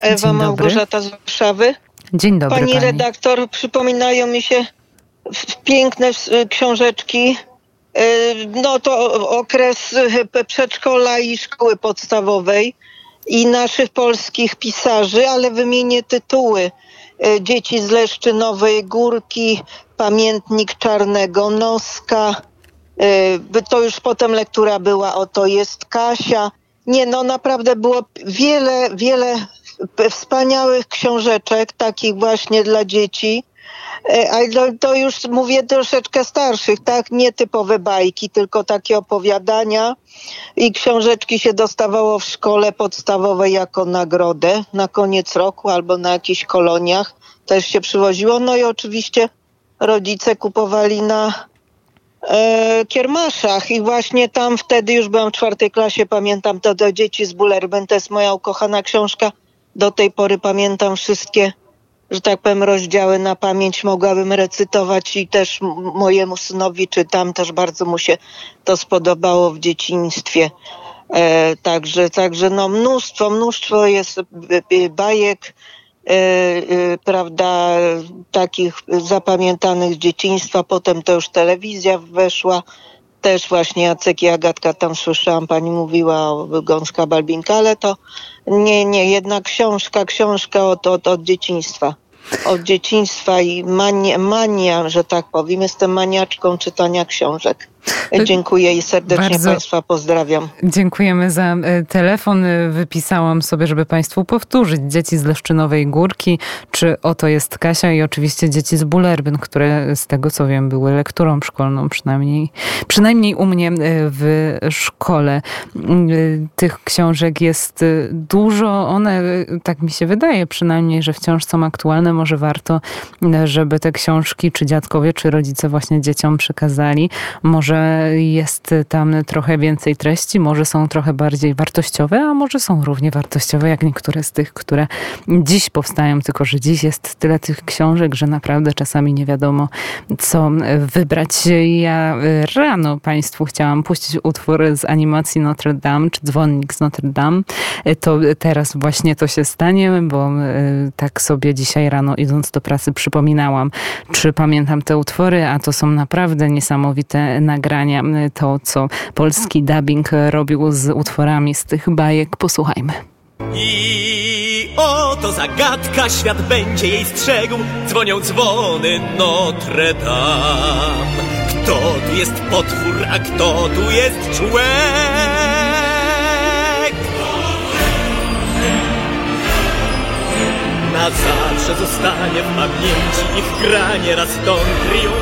Ewa Dzień dobry. Małgorzata z Warszawy. Dzień dobry Pani pani. redaktor, przypominają mi się piękne książeczki. No to okres przedszkola i szkoły podstawowej i naszych polskich pisarzy, ale wymienię tytuły. Dzieci z Leszczynowej Górki, Pamiętnik Czarnego Noska. To już potem lektura była Oto jest Kasia. Nie, no naprawdę było wiele wspaniałych książeczek, takich właśnie dla dzieci. Ale to już mówię troszeczkę starszych, tak? Nietypowe bajki, tylko takie opowiadania. I książeczki się dostawało w szkole podstawowej jako nagrodę na koniec roku albo na jakichś koloniach. Też się przywoziło. No i oczywiście rodzice kupowali na kiermaszach i właśnie tam wtedy już byłam w 4. klasie, pamiętam to do Dzieci z Bullerbyn, to jest moja ukochana książka. Do tej pory pamiętam wszystkie, że tak powiem, rozdziały na pamięć, mogłabym recytować i też mojemu synowi czytam, też bardzo mu się to spodobało w dzieciństwie. Także no mnóstwo jest bajek, prawda, takich zapamiętanych z dzieciństwa. Potem to już telewizja weszła. Też właśnie Jacek i Agatka, tam słyszałam, pani mówiła o Gąska Balbinka, ale to nie, jednak książka od dzieciństwa. Od dzieciństwa i mania, że tak powiem. Jestem maniaczką czytania książek. Dziękuję i serdecznie Państwa pozdrawiam. Dziękujemy za telefon. Wypisałam sobie, żeby Państwu powtórzyć. Dzieci z Leszczynowej Górki, czy Oto jest Kasia i oczywiście Dzieci z Bullerbyn, które z tego co wiem były lekturą szkolną, przynajmniej u mnie w szkole. Tych książek jest dużo. One, tak mi się wydaje przynajmniej, że wciąż są aktualne. Może warto, żeby te książki, czy dziadkowie, czy rodzice właśnie dzieciom przekazali. Może jest tam trochę więcej treści, może są trochę bardziej wartościowe, a może są równie wartościowe jak niektóre z tych, które dziś powstają, tylko że dziś jest tyle tych książek, że naprawdę czasami nie wiadomo, co wybrać. Ja rano Państwu chciałam puścić utwór z animacji Notre Dame, czy Dzwonnik z Notre Dame. To teraz właśnie to się stanie, bo tak sobie dzisiaj rano idąc do pracy przypominałam, czy pamiętam te utwory, a to są naprawdę niesamowite nagrania. To, co polski dubbing robił z utworami z tych bajek. Posłuchajmy. I oto zagadka, świat będzie jej strzegł. Dzwonią dzwony Notre Dame. Kto tu jest potwór, a kto tu jest człowiek? Na zawsze zostanie w pamięci ich granie raz tą triumf.